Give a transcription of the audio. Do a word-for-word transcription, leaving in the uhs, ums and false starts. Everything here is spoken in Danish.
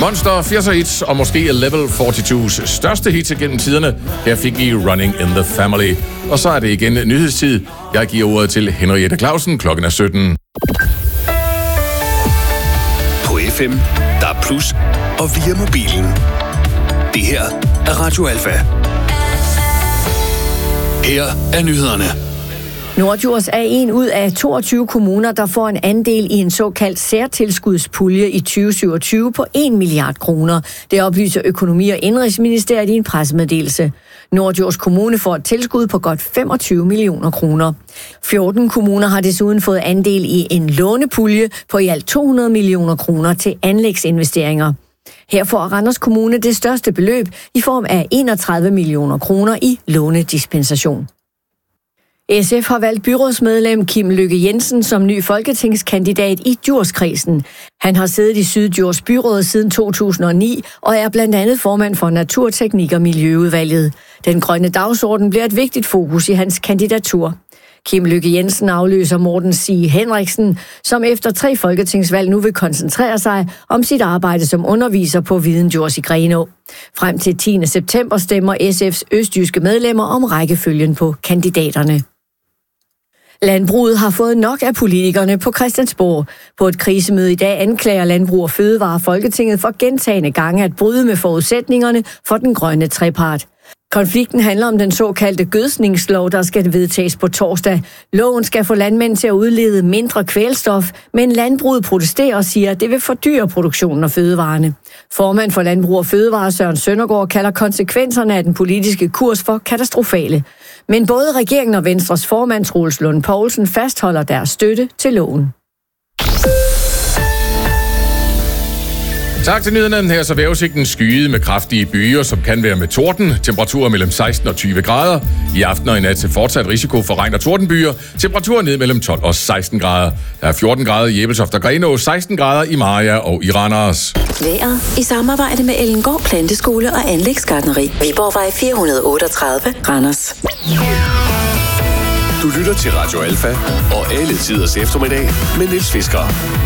Monster, firser hits og måske Level fireogtyves største hits gennem tiderne. Her fik I Running in the Family. Og så er det igen nyhedstid. Jeg giver ordet til Henriette Clausen. Klokken er sytten. På F M, der er plus, og via mobilen. Det her er Radio Alfa. Her er nyhederne. Norddjurs er en ud af toogtyve kommuner, der får en andel i en såkaldt særtilskudspulje i tyve syvogtyve på en milliard kroner. Det oplyser Økonomi- og Indenrigsministeriet i en pressemeddelelse. Norddjurs Kommune får et tilskud på godt femogtyve millioner kroner. fjorten kommuner har desuden fået andel i en lånepulje på i alt to hundrede millioner kroner til anlægsinvesteringer. Her får Randers Kommune det største beløb i form af enogtredive millioner kroner i lånedispensation. S F har valgt byrådsmedlem Kim Lykke Jensen som ny folketingskandidat i Djurskredsen. Han har siddet i Syddjurs Byråd siden to tusind og ni og er blandt andet formand for Naturteknik- og Miljøudvalget. Den grønne dagsorden bliver et vigtigt fokus i hans kandidatur. Kim Lykke Jensen afløser Morten Sige Henriksen, som efter tre folketingsvalg nu vil koncentrere sig om sit arbejde som underviser på Videndjurs i Grenaa. Frem til tiende september stemmer S F's østjyske medlemmer om rækkefølgen på kandidaterne. Landbruget har fået nok af politikerne på Christiansborg. På et krisemøde i dag anklager Landbrug og Fødevare Folketinget for gentagne gange at bryde med forudsætningerne for den grønne trepart. Konflikten handler om den såkaldte gødsningslov, der skal vedtages på torsdag. Loven skal få landmænd til at udlede mindre kvælstof, men landbruget protesterer og siger, at det vil fordyre produktionen af fødevarene. Formand for Landbrug og Fødevare Søren Søndergaard kalder konsekvenserne af den politiske kurs for katastrofale. Men både regeringen og Venstres formand Troels Lund Poulsen fastholder deres støtte til loven. Tak til nyhederne. Her så vejrudsigten skyet med kraftige byer, som kan være med torden. Temperaturer mellem seksten og tyve grader. I aften og i nat til fortsat risiko for regn og tordenbyer. Temperaturer ned mellem tolv og seksten grader. Der er fjorten grader i Ebeltoft og Grenaa, seksten grader i Mariager og i Randers. Vejret i samarbejde med Ellengård Planteskole og Anlægsgartneri. Viborgvej fire hundrede otteogtredive, Randers. Du lytter til Radio Alfa og alle tiders eftermiddag med Niels Fisker.